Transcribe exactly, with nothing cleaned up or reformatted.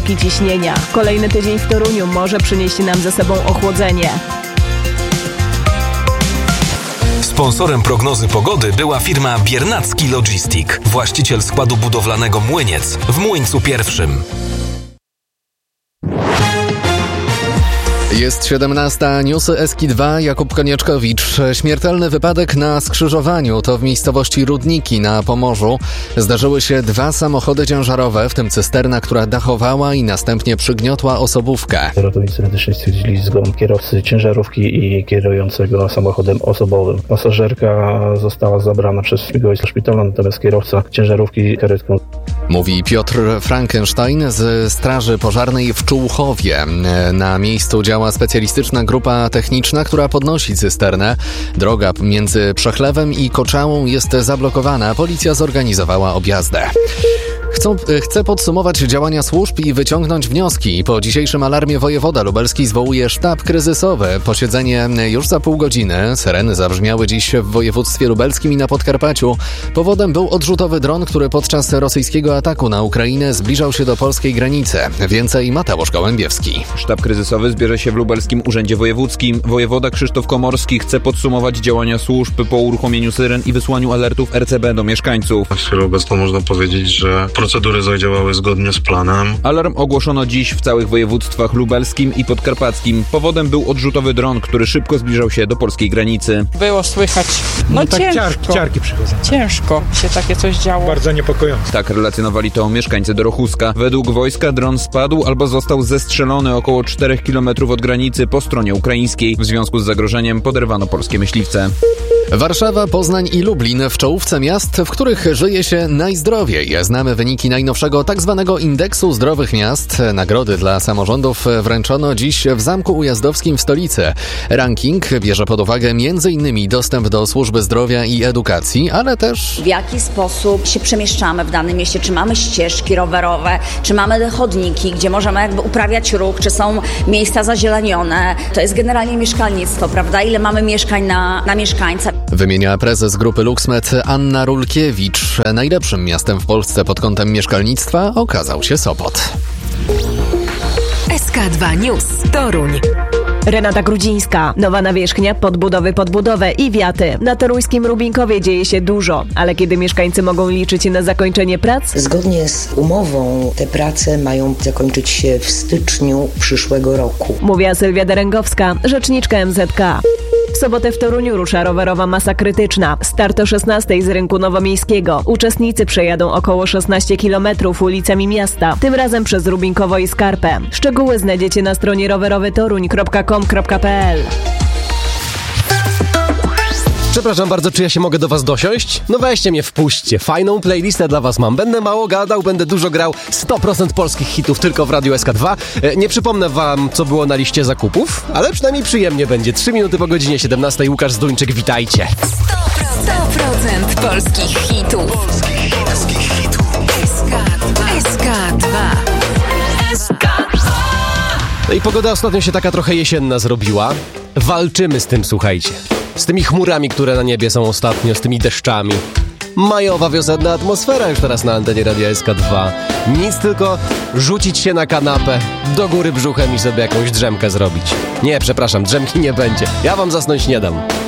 wysoki ciśnienia. Kolejny tydzień w Toruniu może przynieść nam ze sobą ochłodzenie. Sponsorem prognozy pogody była firma Biernacki Logistic, właściciel składu budowlanego Młyniec w Młyńcu Pierwszym. Jest siedemnasta, newsy S K dwa, Jakub Konieczkowicz. Śmiertelny wypadek na skrzyżowaniu, to w miejscowości Rudniki na Pomorzu. Zdarzyły się dwa samochody ciężarowe, w tym cysterna, która dachowała i następnie przygniotła osobówkę. Ratownicy medyczni stwierdzili zgon kierowcy ciężarówki i kierującego samochodem osobowym. Pasażerka została zabrana przez szpiegowicz do szpitala, natomiast kierowca ciężarówki karetką. Mówi Piotr Frankenstein z Straży Pożarnej w Człuchowie. Na miejscu działa specjalistyczna grupa techniczna, która podnosi cysternę. Droga między Przechlewem i Koczałą jest zablokowana. Policja zorganizowała objazdę. Chcą, chcę podsumować działania służb i wyciągnąć wnioski. Po dzisiejszym alarmie wojewoda lubelski zwołuje sztab kryzysowy. Posiedzenie już za pół godziny. Syreny zabrzmiały dziś w województwie lubelskim i na Podkarpaciu. Powodem był odrzutowy dron, który podczas rosyjskiego ataku na Ukrainę zbliżał się do polskiej granicy. Więcej Mateusz Gołębiewski. Sztab kryzysowy zbierze się w Lubelskim Urzędzie Wojewódzkim. Wojewoda Krzysztof Komorski chce podsumować działania służb po uruchomieniu syren i wysłaniu alertów R C B do mieszkańców. W chwili obecną można powiedzieć, że procedury zadziałały zgodnie z planem. Alarm ogłoszono dziś w całych województwach lubelskim i podkarpackim. Powodem był odrzutowy dron, który szybko zbliżał się do polskiej granicy. Było słychać, no, no tak ciężko. Ciarki, ciarki przychodzą. Ciężko się takie coś działo. Bardzo niepokojące. Tak relacjonowali to mieszkańcy Dorochuska. Według wojska dron spadł albo został zestrzelony około czterech kilometrów od granicy po stronie ukraińskiej. W związku z zagrożeniem poderwano polskie myśliwce. Warszawa, Poznań i Lublin w czołówce miast, w których żyje się najzdrowiej. Znamy wyniki najnowszego tak zwanego indeksu zdrowych miast. Nagrody dla samorządów wręczono dziś w Zamku Ujazdowskim w stolicy. Ranking bierze pod uwagę m.in. dostęp do służby zdrowia i edukacji, ale też w jaki sposób się przemieszczamy w danym mieście, czy mamy ścieżki rowerowe, czy mamy chodniki, gdzie możemy jakby uprawiać ruch, czy są miejsca zazielenione. To jest generalnie mieszkalnictwo, prawda? Ile mamy mieszkań na, na mieszkańca. Wymienia prezes grupy LuxMed Anna Rulkiewicz. Najlepszym miastem w Polsce pod kątem mieszkalnictwa okazał się Sopot. S K dwa News Toruń. Renata Grudzińska. Nowa nawierzchnia, podbudowy, podbudowę i wiaty. Na toruńskim Rubinkowie dzieje się dużo, ale kiedy mieszkańcy mogą liczyć na zakończenie prac? Zgodnie z umową te prace mają zakończyć się w styczniu przyszłego roku. Mówiła Sylwia Derengowska, rzeczniczka M Z K. W sobotę w Toruniu rusza rowerowa masa krytyczna. Start o szesnastej z rynku nowomiejskiego. Uczestnicy przejadą około szesnaście kilometrów ulicami miasta, tym razem przez Rubinkowo i Skarpę. Szczegóły znajdziecie na stronie rowerowy toruń kropka com kropka p l. Przepraszam bardzo, czy ja się mogę do was dosiąść? No weźcie mnie, wpuśćcie. Fajną playlistę dla was mam. Będę mało gadał, będę dużo grał. sto procent polskich hitów tylko w Radiu S K dwa. E, nie przypomnę wam, co było na liście zakupów, ale przynajmniej przyjemnie będzie. trzy minuty po godzinie siedemnastej. Łukasz Zduńczyk, witajcie. sto procent polskich hitów. Polskich hitów. S K dwa. S K dwa. S K dwa. No i pogoda ostatnio się taka trochę jesienna zrobiła. Walczymy z tym, słuchajcie. Z tymi chmurami, które na niebie są ostatnio, z tymi deszczami. Majowa, wiosenna atmosfera już teraz na antenie Radia S K dwa. Nic, tylko rzucić się na kanapę, do góry brzuchem i sobie jakąś drzemkę zrobić. Nie, przepraszam, drzemki nie będzie. Ja wam zasnąć nie dam.